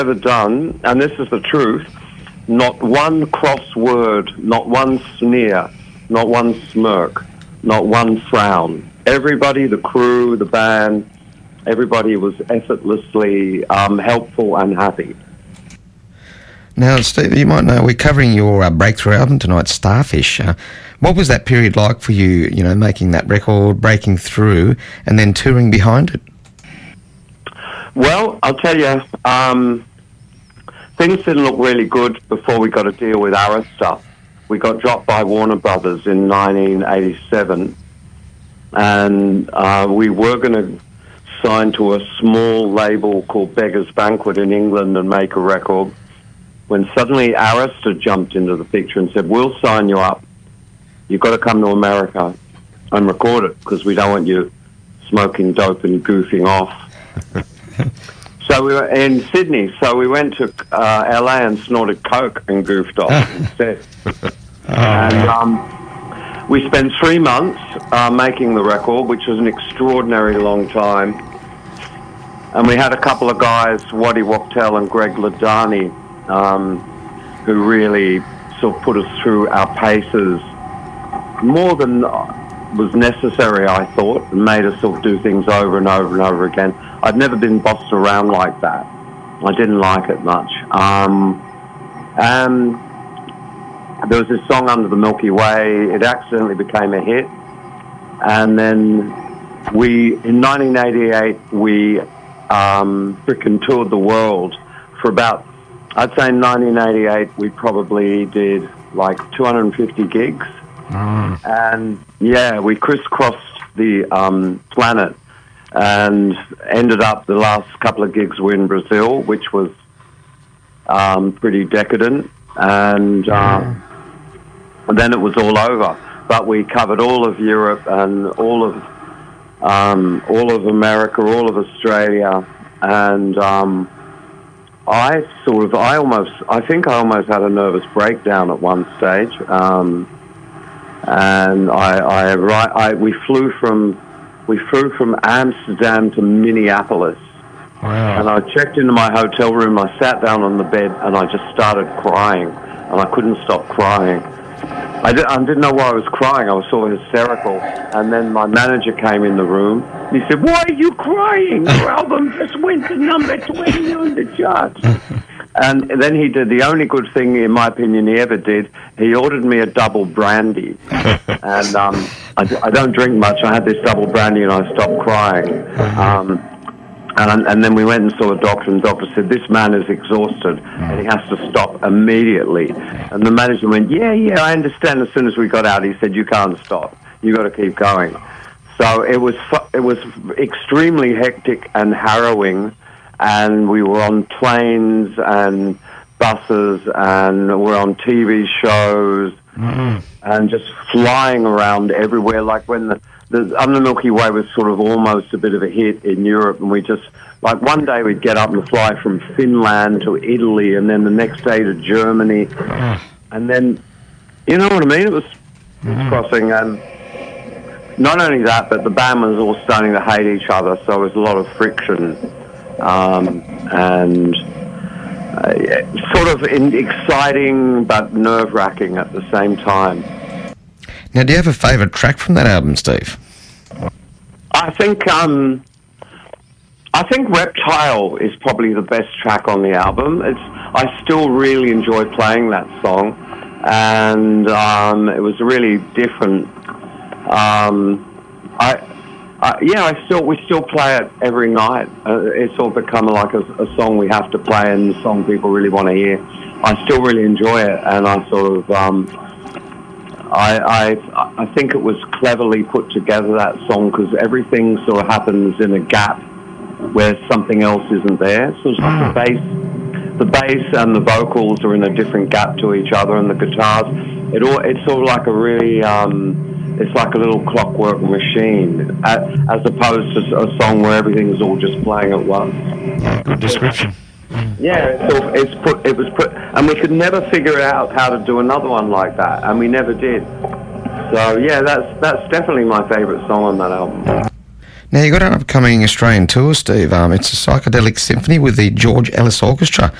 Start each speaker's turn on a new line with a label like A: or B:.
A: ever done, and this is the truth, not one cross word, not one sneer, not one smirk, not one frown. Everybody, the crew, the band, everybody was effortlessly helpful and happy.
B: Now, Steve, you might know we're covering your breakthrough album tonight, Starfish. What was that period like for you, you know, making that record, breaking through, and then touring behind it?
A: Well, I'll tell you, things didn't look really good before we got a deal with Arista. We got dropped by Warner Brothers in 1987, and we were going to sign to a small label called Beggar's Banquet in England and make a record, when suddenly Arista jumped into the picture and said, we'll sign you up. You've got to come to America and record it because we don't want you smoking dope and goofing off. So we were in Sydney, so we went to LA and snorted coke and goofed off instead. And we spent 3 months making the record, which was an extraordinary long time. And we had a couple of guys, Waddy Wachtel and Greg Ladani, who really sort of put us through our paces more than was necessary, I thought, and made us sort of do things over and over and over again. I'd never been bossed around like that. I didn't like it much. And there was this song, Under the Milky Way. It accidentally became a hit. And then in 1988, we frickin' toured the world for about, I'd say in 1988, we probably did like 250 gigs. And yeah, we crisscrossed the planet and ended up, the last couple of gigs were in Brazil, which was pretty decadent, and then it was all over. But we covered all of Europe and all of America, all of Australia, and I think I almost had a nervous breakdown at one stage. And we flew from Amsterdam to Minneapolis. Wow. And I checked into my hotel room, I sat down on the bed, and I just started crying, and I couldn't stop crying. I didn't know why I was crying. I was sort of hysterical. And then my manager came in the room, and he said, "Why are you crying? Your album just went to number 20 on the charts." And then he did the only good thing, in my opinion, he ever did. He ordered me a double brandy. And I don't drink much. I had this double brandy and I stopped crying. And then we went and saw a doctor, and the doctor said, "This man is exhausted and he has to stop immediately." And the manager went, yeah, I understand. As soon as we got out, he said, "You can't stop. You got to keep going." So it was extremely hectic and harrowing. And we were on planes and buses, and we're on TV shows, and just flying around everywhere. Like when the Under the Milky Way was sort of almost a bit of a hit in Europe, and we just, like one day we'd get up and fly from Finland to Italy, and then the next day to Germany, and then, you know what I mean? It was crossing, and not only that, but the band was all starting to hate each other, so there was a lot of friction. And sort of exciting but nerve-wracking at the same time.
B: Now, do you have a favourite track from that album, Steve?
A: I think Reptile is probably the best track on the album. I still really enjoy playing that song, and it was really different. We still play it every night. It's all become like a song we have to play, and a song people really want to hear. I still really enjoy it, and I sort of, I think it was cleverly put together, that song, because everything sort of happens in a gap where something else isn't there. So it's like the bass and the vocals are in a different gap to each other, and the guitars. It's sort of like a really. It's like a little clockwork machine, as opposed to a song where everything is all just playing at once.
B: Yeah, good description.
A: Yeah, it was put, and we could never figure out how to do another one like that, and we never did. So yeah, that's definitely my favourite song on that album.
B: Now, you've got an upcoming Australian tour, Steve. It's a psychedelic symphony with the George Ellis Orchestra.